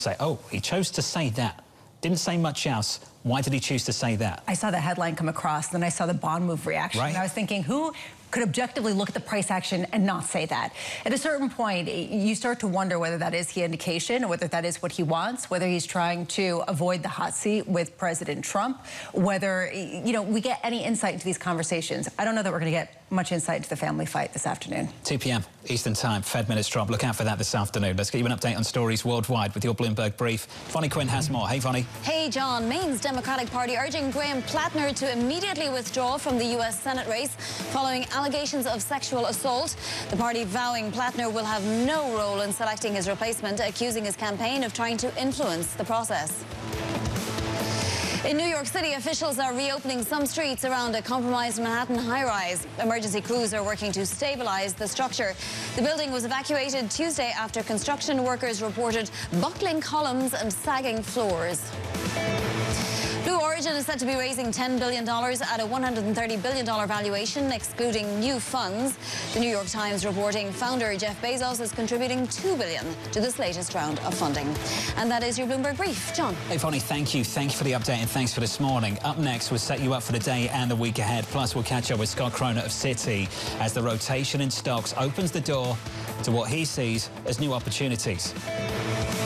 Say, oh, he chose to say that. Didn't say much else. Why did he choose to say that? I saw the headline come across, then I saw the bond move reaction. Right. And I was thinking, who could objectively look at the price action and not say that? At a certain point, you start to wonder whether that is the indication, or whether that is what he wants, whether he's trying to avoid the hot seat with President Trump, whether, you know, we get any insight into these conversations. I don't know that we're going to get much insight into the family fight this afternoon. 2 p.m. Eastern Time, Fed minutes drop. Look out for that this afternoon. Let's get you an update on stories worldwide with your Bloomberg Brief. Vonnie Quinn has more. Hey, Vonnie. Hey, John. Maine's Democratic Party urging Graham Plattner to immediately withdraw from the U.S. Senate race following allegations of sexual assault. The party vowing Plattner will have no role in selecting his replacement, accusing his campaign of trying to influence the process. In New York City, officials are reopening some streets around a compromised Manhattan high-rise. Emergency crews are working to stabilize the structure. The building was evacuated Tuesday after construction workers reported buckling columns and sagging floors. Blue Origin is said to be raising $10 billion at a $130 billion valuation, excluding new funds. The New York Times reporting founder Jeff Bezos is contributing $2 billion to this latest round of funding. And that is your Bloomberg Brief. John. Hey, Vonnie, thank you. Thank you for the update and thanks for this morning. Up next, we'll set you up for the day and the week ahead. Plus, we'll catch up with Scott Croner of Citi as the rotation in stocks opens the door to what he sees as new opportunities.